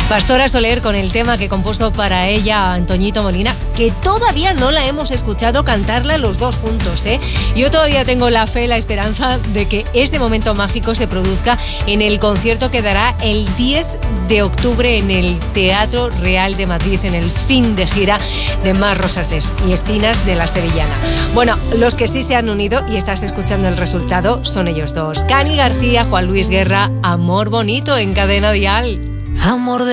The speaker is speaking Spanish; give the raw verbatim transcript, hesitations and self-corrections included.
Pastora Soler con el tema que compuso para ella Antoñito Molina, que todavía no la hemos escuchado cantarla los dos juntos, ¿eh? Yo todavía tengo la fe, la esperanza de que ese momento mágico se produzca en el concierto que dará el diez de octubre en el Teatro Real de Madrid, en el fin de gira de Más Rosas y Espinas de la Sevillana. Bueno, los que sí se han unido y estás escuchando el resultado son ellos dos. Cani García, Juan Luis Guerra, Amor Bonito en Cadena Dial. Amor de